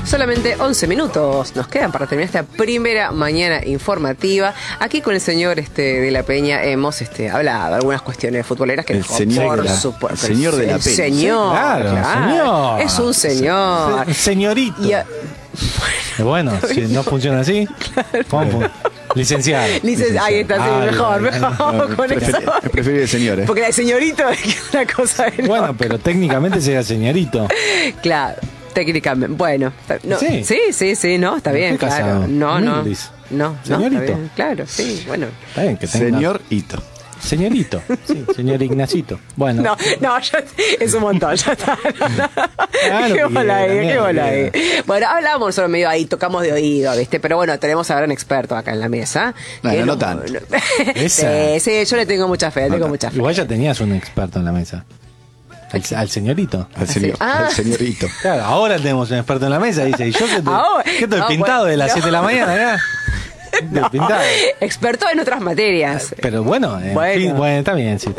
Solamente 11 minutos nos quedan para terminar esta primera mañana informativa. Aquí con el señor de la Peña hemos hablado algunas cuestiones futboleras que el señor de la Peña. Señor, claro, señor. Es un señor. Señorito. Bueno, si no funciona así, ¿cómo? Licenciado. Ahí está, sí, mejor con eso. Es preferible señores. Porque el señorito es una cosa enorme. Bueno, pero técnicamente sería señorito. Claro, técnicamente. Bueno, no, sí, no, está bien, claro. Casado. No. Señorito. Está bien, claro, sí, bueno. Está bien que tenga... Señor Hito. Señorito, sí, señor Ignacito. Bueno. No, ya, es un montón, ya está. Claro, qué bola ahí. Bueno, hablamos solo medio ahí, tocamos de oído, ¿viste? Pero bueno, tenemos ahora un experto acá en la mesa. Bueno, no tanto. Sí, yo le tengo mucha fe, Igual ya tenías un experto en la mesa. Al señorito. Al señorito. Claro, ahora tenemos un experto en la mesa. Dice, ¿y yo qué estoy pintado de las 7 de la mañana? ¿verdad? No, experto en otras materias. Pero bueno, está bien, sí.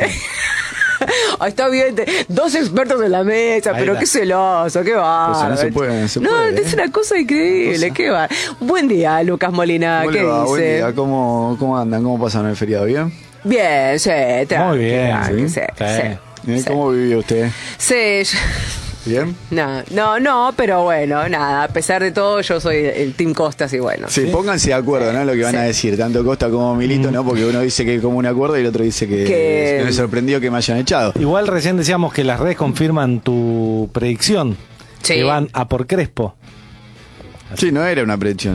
Está bien, 2 expertos en la mesa, pero qué celoso, qué va. No se puede. Es una cosa increíble, qué va. Buen día, Lucas Molina, ¿qué dice? Buen día, ¿cómo andan? ¿Cómo pasaron el feriado? ¿Bien? Bien, sí, muy bien. ¿Sí? ¿Cómo vivió usted? Sí. ¿Bien? No, pero bueno, nada, a pesar de todo, yo soy el Team Costas y bueno. Sí, pónganse de acuerdo, ¿no? Lo que van a decir, tanto Costa como Milito, ¿no? Porque uno dice que hay como un acuerdo y el otro dice que me sorprendió que me hayan echado. Igual recién decíamos que las redes confirman tu predicción, que van a por Crespo. Sí, no era una predicción,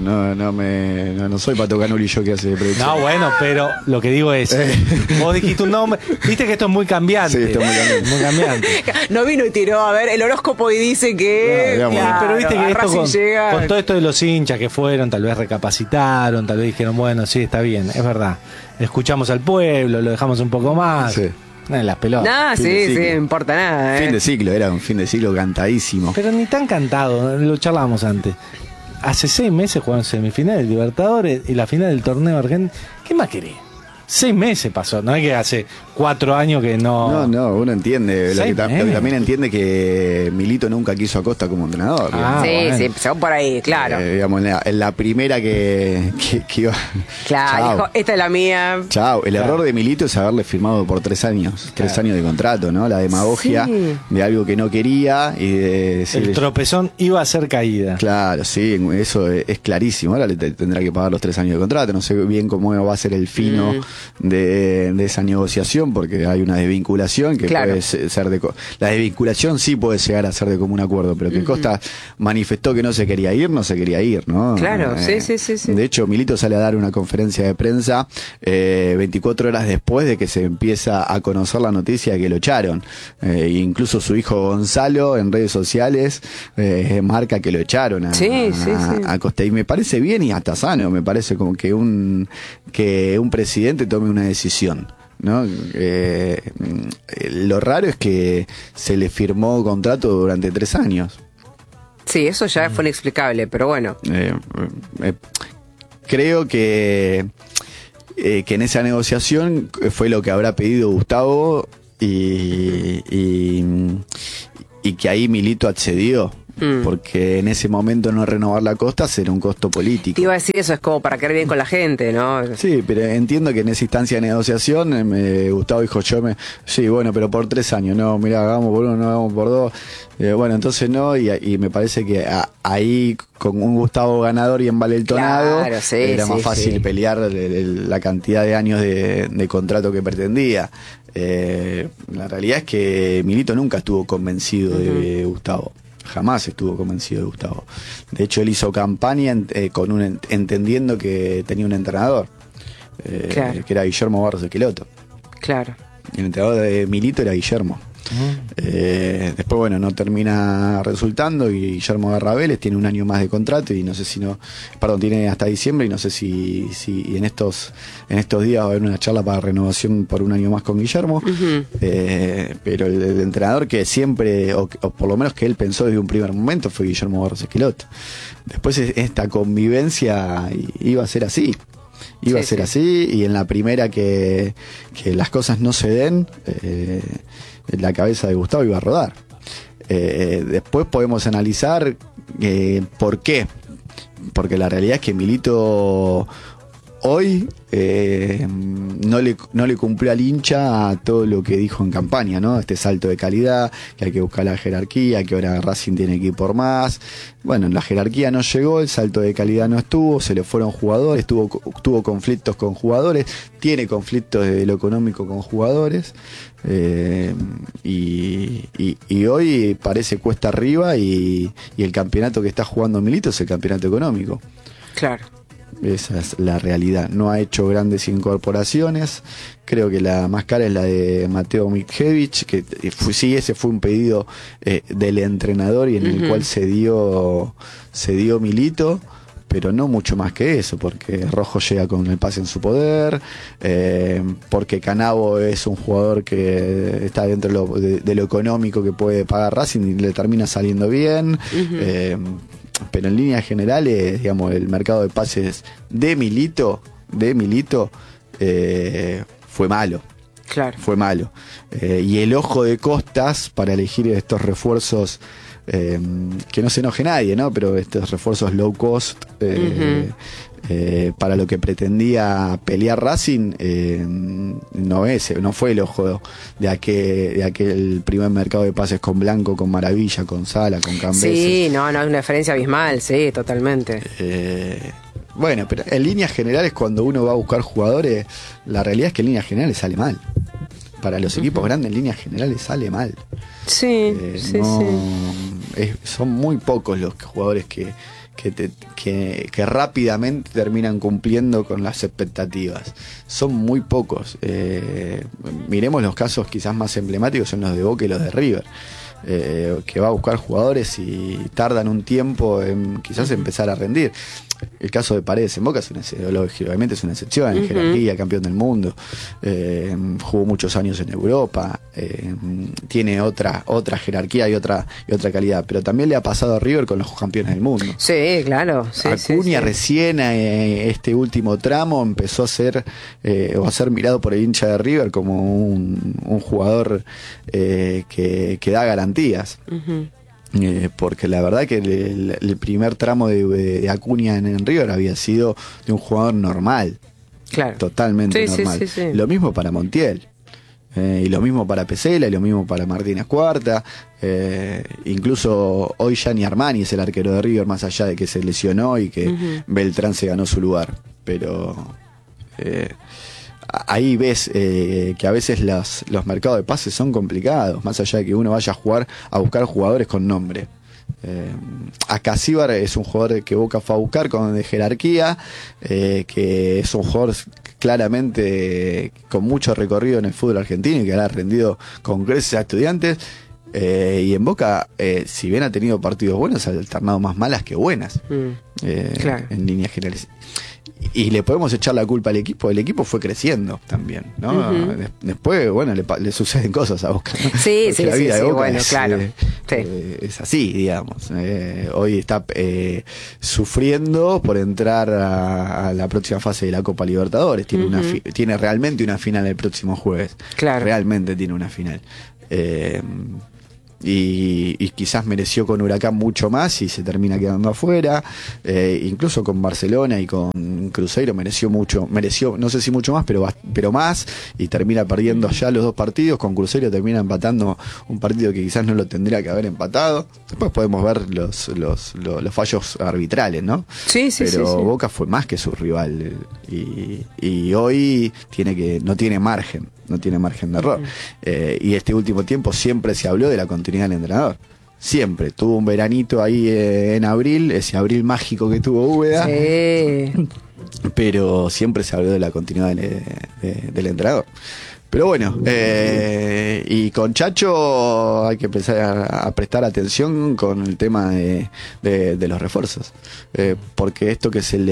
no soy Pato Canuli yo que hace predicción. No, bueno, pero lo que digo es, vos dijiste un nombre, viste que esto es muy cambiante. Sí, esto es muy cambiante. No vino y tiró, a ver, el horóscopo y dice que... pero viste que esto con todo esto de los hinchas que fueron, tal vez recapacitaron, tal vez dijeron, bueno, sí, está bien, es verdad. Escuchamos al pueblo, lo dejamos un poco más. Sí. En las pelotas. Sí, no importa nada. Fin de ciclo, era un fin de ciclo cantadísimo. Pero ni tan cantado, lo charlábamos antes. Hace 6 meses jugaron semifinales de Libertadores y la final del torneo argentino. ¿Qué más querés? 6 meses pasó, no es que hace 4 años que no... uno entiende. Lo que también entiende que Milito nunca quiso a Costa como entrenador. Sí, empezó por ahí, claro. Digamos, en la primera que iba... Claro, dijo, esta es la mía. Chao, el error de Milito es haberle firmado por 3 años. 3 años de contrato, ¿no? La demagogia de algo que no quería y de decir, el tropezón iba a ser caída. Claro, sí, eso es clarísimo. Ahora le tendrá que pagar los 3 años de contrato. No sé bien cómo va a ser el fino de esa negociación, porque hay una desvinculación que puede ser la desvinculación sí puede llegar a ser de común acuerdo, pero que Costa manifestó que no se quería ir, ¿no? Claro, sí. De hecho, Milito sale a dar una conferencia de prensa 24 horas después de que se empieza a conocer la noticia de que lo echaron. Incluso su hijo Gonzalo en redes sociales marca que lo echaron a Costa, y me parece bien y hasta sano, me parece como que un presidente tome una decisión, ¿no? Lo raro es que se le firmó contrato durante 3 años. Sí, eso ya fue inexplicable, pero bueno. Creo que en esa negociación fue lo que habrá pedido Gustavo y que ahí Milito accedió. Porque en ese momento no renovar la Costa será un costo político. Te iba a decir, eso es como para quedar bien con la gente, ¿no? Sí, pero entiendo que en esa instancia de negociación Gustavo dijo sí, bueno, pero por 3 años, no, mirá, hagamos por 1, no hagamos por 2. Bueno, entonces no, y me parece que ahí con un Gustavo ganador y envalentonado era más fácil pelear la cantidad de años de contrato que pretendía. La realidad es que Milito nunca estuvo convencido de Gustavo. Jamás estuvo convencido de Gustavo. De hecho, él hizo campaña entendiendo que tenía un entrenador, que era Guillermo Barros Esqueloto. Claro. El entrenador de Milito era Guillermo. Después, bueno, no termina resultando y Guillermo Garrabeles tiene 1 año más de contrato y no sé si tiene hasta diciembre y no sé si en estos días va a haber una charla para renovación por 1 año más con Guillermo. Pero el entrenador que siempre, o por lo menos que él pensó desde un primer momento, fue Guillermo Barros Esqueloto. Después esta convivencia iba a ser así. Iba a ser así, y en la primera que las cosas no se den, la cabeza de Gustavo iba a rodar. Después podemos analizar ¿Por qué? Porque la realidad es que Milito hoy no le cumplió al hincha a todo lo que dijo en campaña, ¿no? Este salto de calidad, que hay que buscar la jerarquía, que ahora Racing tiene que ir por más. Bueno, la jerarquía no llegó, el salto de calidad no estuvo, se le fueron jugadores, tuvo conflictos con jugadores, tiene conflictos de lo económico con jugadores, y hoy parece cuesta arriba y el campeonato que está jugando Milito es el campeonato económico. Claro. Esa es la realidad. No ha hecho grandes incorporaciones. Creo que la más cara es la de Mateo Mikhevich, que sí, ese fue un pedido del entrenador y en el cual se dio Milito, pero no mucho más que eso, porque Rojo llega con el pase en su poder, porque Canavo es un jugador que está dentro de lo económico que puede pagar Racing y le termina saliendo bien. Pero en líneas generales, digamos, el mercado de pases de Milito fue malo. Claro. Fue malo. Y el ojo de Costas para elegir estos refuerzos, que no se enoje nadie, ¿no? Pero estos refuerzos low cost, para lo que pretendía pelear Racing, no fue el ojo de aquel primer mercado de pases con Blanco, con Maravilla, con Sala, con Cambeses. Sí, no, es una diferencia abismal, sí, totalmente. Bueno, pero en líneas generales, cuando uno va a buscar jugadores, la realidad es que en líneas generales sale mal. Para los equipos grandes, en líneas generales sale mal. Sí, son muy pocos los jugadores que rápidamente terminan cumpliendo con las expectativas. Son muy pocos. Miremos los casos quizás más emblemáticos, son los de Boca y los de River, que va a buscar jugadores y tardan un tiempo en quizás empezar a rendir. El caso de Paredes en Boca obviamente es una excepción, en jerarquía, campeón del mundo, jugó muchos años en Europa, tiene otra jerarquía y otra calidad, pero también le ha pasado a River con los campeones del mundo. Sí, claro. Sí, Acuña recién este último tramo empezó a ser mirado por el hincha de River como un jugador que da garantías. Porque la verdad que el primer tramo de Acuña en River había sido de un jugador normal. Claro. Totalmente normal. Sí. Lo mismo para Montiel. Y lo mismo para Pesela, y lo mismo para Martínez Cuarta. Incluso hoy ya ni Armani es el arquero de River, más allá de que se lesionó y que Beltrán se ganó su lugar. Pero ahí ves que a veces los mercados de pases son complicados, más allá de que uno vaya a buscar jugadores con nombre. Acasíbar es un jugador que Boca fue a buscar de jerarquía, que es un jugador claramente con mucho recorrido en el fútbol argentino y que ha rendido con creces a Estudiantes. Y en Boca, si bien ha tenido partidos buenos, ha alternado más malas que buenas, claro, en líneas generales. Y le podemos echar la culpa al equipo. El equipo fue creciendo también, ¿no? Después, bueno, le suceden cosas a Boca, ¿no? Sí, la vida de Boca bueno, claro. Es así, digamos. Hoy está sufriendo por entrar a la próxima fase de la Copa Libertadores. Tiene realmente una final el próximo jueves. Claro. Realmente tiene una final. Y quizás mereció con Huracán mucho más y se termina quedando afuera. Incluso con Barcelona y con Cruzeiro mereció no sé si mucho más, pero más, y termina perdiendo allá los dos partidos. Con Cruzeiro termina empatando un partido que quizás no lo tendría que haber empatado. Después podemos ver los fallos arbitrales, ¿no? Pero Boca fue más que su rival, y hoy no tiene margen de error. Y este último tiempo siempre se habló de la continuidad del entrenador. Siempre. Tuvo un veranito ahí en abril, ese abril mágico que tuvo Úbeda. Sí. Pero siempre se habló de la continuidad del entrenador. Pero bueno, y con Chacho hay que empezar a prestar atención con el tema de los refuerzos, porque esto que se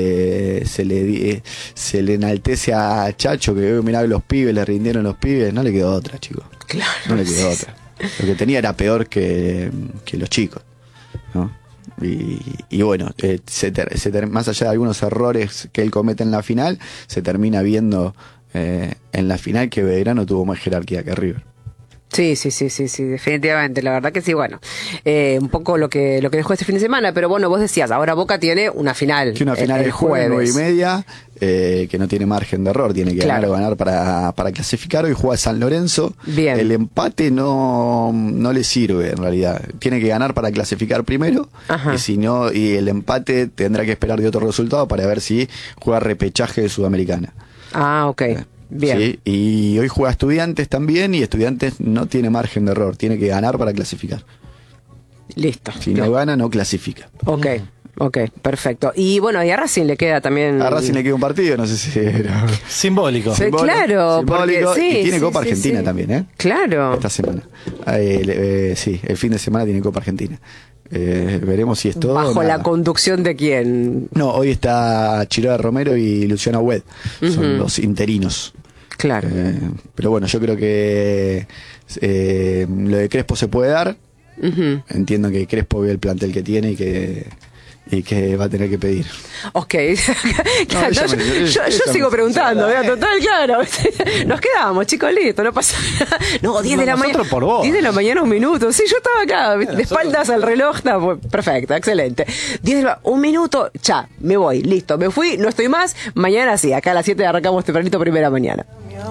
le enaltece a Chacho, que mirá, los pibes le rindieron los pibes, no le quedó otra, chicos. Claro. No le quedó otra. Lo que tenía era peor que los chicos, ¿no? Y bueno, más allá de algunos errores que él comete en la final, se termina viendo en la final que Belgrano tuvo más jerarquía que River. Sí, definitivamente, la verdad que sí, bueno, un poco lo que dejó este fin de semana, pero bueno, vos decías, ahora Boca tiene una final. Que una final el jueves. 9:30, que no tiene margen de error, tiene que ganar para clasificar. Hoy juega San Lorenzo. Bien. El empate no le sirve en realidad. Tiene que ganar para clasificar primero, y si no, y el empate tendrá que esperar de otro resultado para ver si juega repechaje de Sudamericana. Ah, ok. Bien. Sí, y hoy juega Estudiantes también, y Estudiantes no tiene margen de error, tiene que ganar para clasificar. Listo. Si no gana, no clasifica. Ok, perfecto. Y bueno, y a Racing le queda también... A Racing le queda un partido, no sé si era... Simbólico. Sí, claro, simbólico, porque, y tiene Copa Argentina también, ¿eh? Claro. Esta semana. Sí, el fin de semana tiene Copa Argentina. Veremos si es todo. ¿Bajo la conducción de quién? No, hoy está Chirola Romero y Luciano Hued. Son los interinos. Claro. Pero bueno, yo creo que lo de Crespo se puede dar. Entiendo que Crespo ve el plantel que tiene y que va a tener que pedir. Ok. Claro, yo sigo preguntando, total, claro. Nos quedamos, chicos, listo, no pasa nada. No, 10 de la mañana. Por vos. 10 de la mañana, un minuto. Sí, yo estaba acá, de espaldas al reloj. Perfecto, excelente. 10 de la un minuto, ya, me voy, listo, me fui, no estoy más. Mañana sí, acá a las 7 arrancamos tempranito, primera mañana.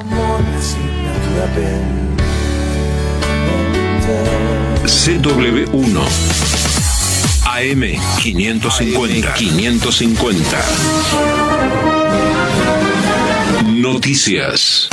CW1 AM 550. Noticias.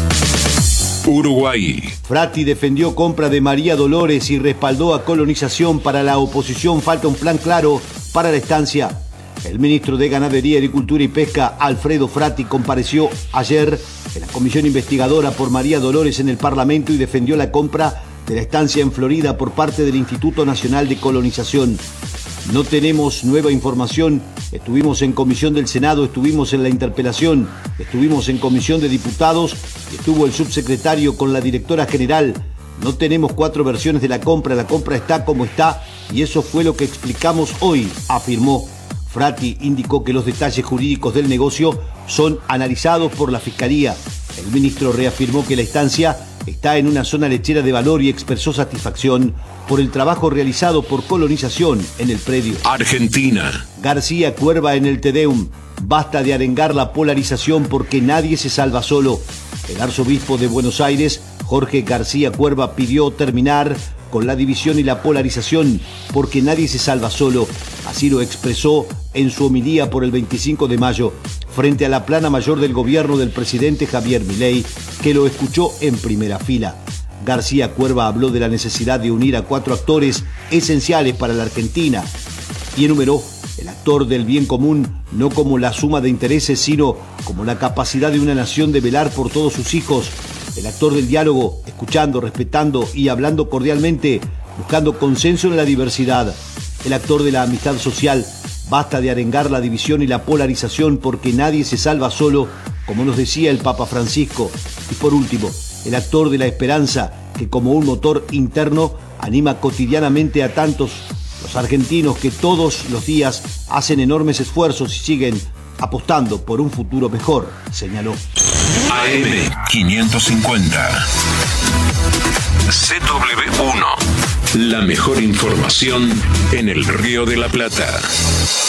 Uruguay. Frati defendió compra de María Dolores y respaldó a colonización. Para la oposición falta un plan claro para la estancia. El ministro de Ganadería, Agricultura y Pesca, Alfredo Frati, compareció ayer en la comisión investigadora por María Dolores en el Parlamento y defendió la compra de la estancia en Florida por parte del Instituto Nacional de Colonización. No tenemos nueva información. Estuvimos en comisión del Senado, estuvimos en la interpelación, estuvimos en comisión de diputados, estuvo el subsecretario con la directora general. No tenemos 4 versiones de la compra está como está y eso fue lo que explicamos hoy, afirmó. Frati indicó que los detalles jurídicos del negocio son analizados por la Fiscalía. El ministro reafirmó que la estancia está en una zona lechera de valor y expresó satisfacción por el trabajo realizado por colonización en el predio. Argentina. García Cuerva en el Te Deum. Basta de arengar la polarización porque nadie se salva solo. El arzobispo de Buenos Aires, Jorge García Cuerva, pidió terminar con la división y la polarización porque nadie se salva solo. Así lo expresó en su homilía por el 25 de mayo frente a la plana mayor del gobierno del presidente Javier Milei, que lo escuchó en primera fila. García Cuerva habló de la necesidad de unir a 4 actores esenciales para la Argentina y enumeró el actor del bien común no como la suma de intereses, sino como la capacidad de una nación de velar por todos sus hijos. El actor del diálogo, escuchando, respetando y hablando cordialmente, buscando consenso en la diversidad. El actor de la amistad social. Basta de arengar la división y la polarización porque nadie se salva solo, como nos decía el Papa Francisco. Y por último, el actor de la esperanza, que como un motor interno anima cotidianamente a tantos los argentinos que todos los días hacen enormes esfuerzos y siguen apostando por un futuro mejor, señaló. AM 550. CW1. La mejor información en el Río de la Plata.